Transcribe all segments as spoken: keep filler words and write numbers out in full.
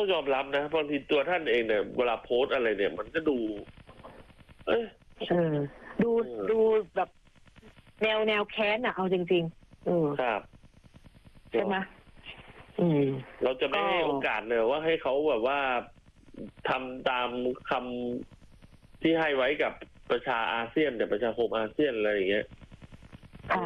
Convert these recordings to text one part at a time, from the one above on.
ยอมรับนะบางทีตัวท่านเองเนี่ยเวลาโพสอะไรเนี่ย มันก็ดู เอ้ยเออดูดูแบบแนวแนวแค้นอ่ะเอาจริงๆเออครับใช่ไหมอืมเราจะไม่ให้โอกาสเลยว่าให้เขาแบบว่าทำตามคำที่ให้ไว้กับประชาอาเซียนเนี่ยประชาคมอาเซียนอะไรอย่างเงี้ยค่ะ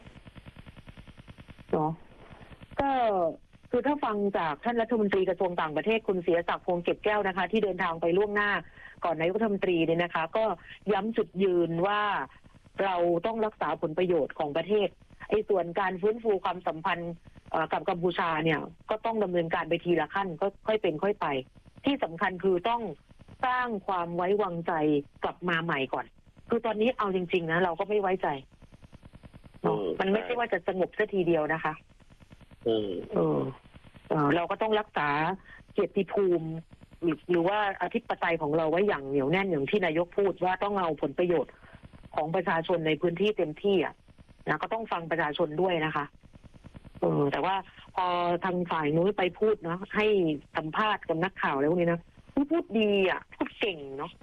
เนาะก็คือถ้าฟังจากท่านรัฐมนตรีกระทรวงต่างประเทศคุณเสียศักดิ์พงษ์เก็บแก้วนะคะที่เดินทางไปล่วงหน้าก่อนนายกรัฐมนตรีเนี่ยนะคะก็ย้ำจุดยืนว่าเราต้องรักษาผลประโยชน์ของประเทศไอ้ส่วนการฟื้นฟูความสัมพันธ์กับกัมพูชาเนี่ยก็ต้องดำเนินการไปทีละขั้นก็ค่อยเป็นค่อยไปที่สำคัญคือต้องสร้างความไว้วางใจกลับมาใหม่ก่อนคือตอนนี้เอาจริงๆนะเราก็ไม่ไว้ใจมันไม่ใช่ว่าจะสงบซะทีเดียวนะคะเออเออเราก็ต้องรักษาเกียรติภูมิหรือว่าอธิปไตยของเราไว้อย่างเหนียวแน่นอย่างที่นายกพูดว่าต้องเอาผลประโยชน์ของประชาชนในพื้นที่เต็มที่อ่ะนะก็ต้องฟังประชาชนด้วยนะคะเออแต่ว่าพอทางฝ่ายนู้นไปพูดเนาะให้สัมภาษณ์กับนักข่าวแล้วพวกนี้นะพูดดีอ่ะพูดเก่งเนาะ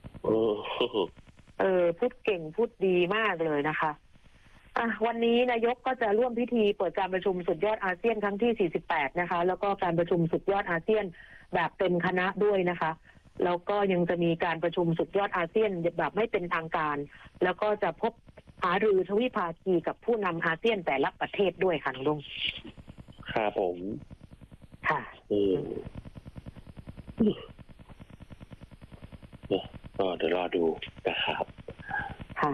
เออพูดเก่งพูดดีมากเลยนะคะอ่ะวันนี้นายกก็จะร่วมพิธีเปิดการประชุมสุดยอดอาเซียนครั้งที่สี่สิบแปดนะคะแล้วก็การประชุมสุดยอดอาเซียนแบบเต็มคณะด้วยนะคะแล้วก็ยังจะมีการประชุมสุดยอดอาเซียนแบบไม่เป็นทางการแล้วก็จะพบหารือทวิภาคีกับผู้นำอาเซียนแต่ละประเทศด้วยค่ะน้องลุงครับผมค่ะอืมก็เดี๋ยวรอดูนะครับค่ะ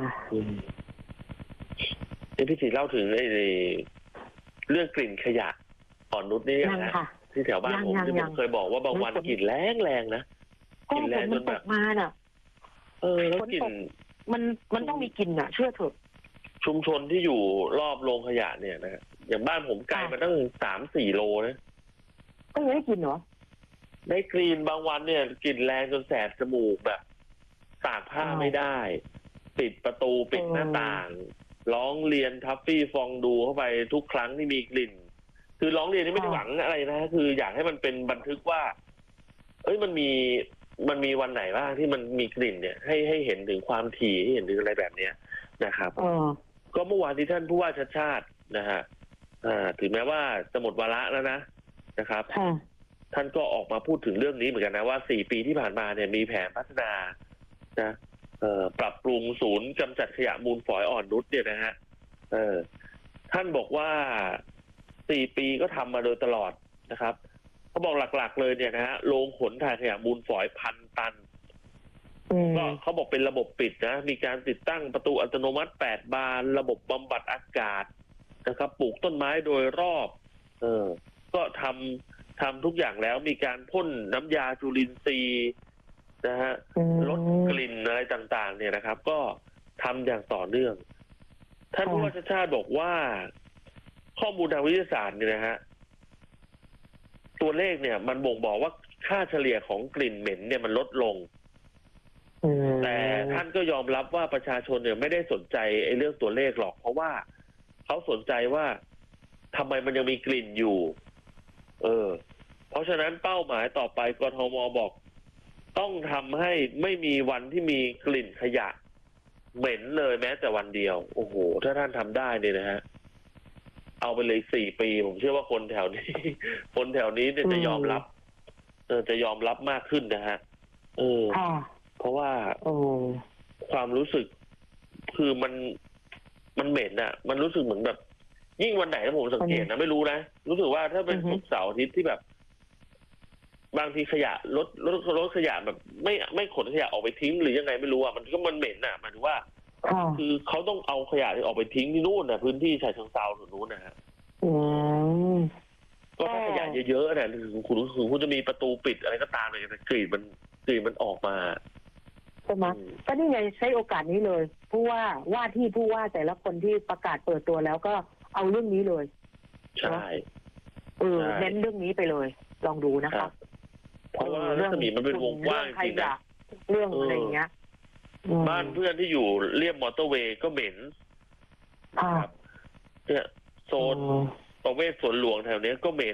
นี่พี่สีเล่าถึงไอ้เรื่องกลิ่นขยะอ่อนนุชนี่นะที่แถวบ้านผมที่ผมเคยบอกว่าบางวันกลิ่นแรงแรงนะกลิ่นแรงจนแบบมาน่ะเออแล้วกลิ่นมันมันต้องมีกลิ่นอ่ะเชื่อเถอะชุมชนที่อยู่รอบโรงขยะเนี่ยนะอย่างบ้านผมไกลมาตั้งสามสี่โลนะก็ยังได้กลิ่นเหรอได้กลิ่นบางวันเนี่ยกลิ่นแรงจนแสบจมูกแบบตากผ้าไม่ได้ปิดประตูปิดหน้าต่างร้องเรียนทัฟฟี่ฟองดูเข้าไปทุกครั้งที่มีกลิ่นคือร้องเรียนนี่ไม่ได้หวังอะไรนะคืออยากให้มันเป็นบันทึกว่าเอ้ยมันมีมันมีวันไหนบ้างที่มันมีกลิ่นเนี่ยให้ให้เห็นถึงความถี่ให้เห็นถึงอะไรแบบเนี้ยนะครับก็เมื่อวานที่ท่านผู้ว่าชัดชาตินะฮะถึงแม้ว่าจะหมดวาระแล้วนะนะครับท่านก็ออกมาพูดถึงเรื่องนี้เหมือนกันนะว่าสี่ปีที่ผ่านมาเนี่ยมีแผนพัฒนานะปรับปรุงศูนย์กำจัดขยะมูลฝอยอ่อนนุชเนี่ยนะฮะท่านบอกว่าสี่ปีก็ทำมาโดยตลอดนะครับเขาบอกหลักๆเลยเนี่ยนะฮะโรงขนถ่ายขยะมูลฝอยพันตันก็เขาบอกเป็นระบบปิดนะมีการติดตั้งประตูอัตโนมัติแปดบานระบบบำบัดอากาศนะครับปลูกต้นไม้โดยรอบเออก็ทำทำทุกอย่างแล้วมีการพ่นน้ำยาจุลินทรีย์นะฮะลดกลิ่นอะไรต่างๆเนี่ยนะครับก็ทำอย่างต่อเนื่องท่านผู้ว่าชาติชาติบอกว่าข้อมูลทางวิทยาศาสตร์เนี่ยนะฮะตัวเลขเนี่ยมันบ่งบอกว่าค่าเฉลี่ยของกลิ่นเหม็นเนี่ยมันลดลงแต่ท่านก็ยอมรับว่าประชาชนเนี่ยไม่ได้สนใจไอ้เรื่องตัวเลขหรอกเพราะว่าเขาสนใจว่าทำไมมันยังมีกลิ่นอยู่เออเพราะฉะนั้นเป้าหมายต่อไปกทมบอกต้องทำให้ไม่มีวันที่มีกลิ่นขยะเหม็นเลยแม้แต่วันเดียวโอ้โหถ้าท่านทำได้เนี่ยนะฮะเอาไปเลยสี่ปีผมเชื่อว่าคนแถวนี้คนแถวนี้เนี่ยจะยอมรับเออจะยอมรับมากขึ้นนะฮะเออเพราะว่าความรู้สึกคือมันมันเหม็นอ่ะมันรู้สึกเหมือนแบบยิ่งวันไหนถ้าผมสังเกตนะไม่รู้นะรู้สึกว่าถ้าเป็นศุกร์เสาร์อาทิตย์ที่แบบบางทีขยะรถรถรถขยะแบบไม่ไม่ขนขยะออกไปทิ้งหรือยังไงไม่รู้อ่ะมันก็มันเหม็นอ่ะหมายถึงว่าคือเขาต้องเอาขยะที่ออกไปทิ้งที่นู่นน่ะพื้นที่ชายเชิงเทราถึงนู้นนะฮะก็ถ้าขยะเยอะๆเนี่ยคุณคุณคุณจะมีประตูปิดอะไรก็ตามเลยแต่กลิ่นมันกลิ่นมันออกมาใช่ไหมก็นี่ไงใช้โอกาสนี้เลยผู้ว่าว่าที่ผู้ว่าแต่ละคนที่ประกาศเปิดตัวแล้วก็เอาเรื่องนี้เลยใช่เออเน้นเรื่องนี้ไปเลยลองดูนะคะเพราะว่าเรื่องนี้มันเป็นวงกว้างจริงนะเรื่องอะไรอย่างเงี้ยบ้านเพื่อนที่อยู่เรียบมอเตอร์เวย์ก็เหม็นครับเนี่ยโซนประเวศสวนหลวงแถวนี้ก็เหม็น